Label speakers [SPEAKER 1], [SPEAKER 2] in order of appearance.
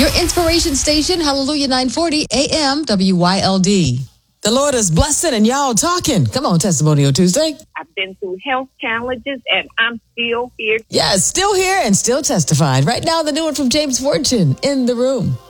[SPEAKER 1] Your inspiration station, Hallelujah 940 AM WYLD. The Lord is blessing and y'all talking. Come on, Testimonial Tuesday.
[SPEAKER 2] I've been through health challenges and I'm still here.
[SPEAKER 1] Yes, still here and still testified. Right now, the new one from James Fortune, In the Room.